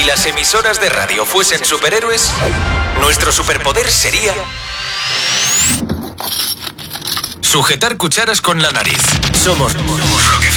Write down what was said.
las emisoras de radio fuesen superhéroes, nuestro superpoder sería sujetar cucharas con la nariz. Somos Rock FM.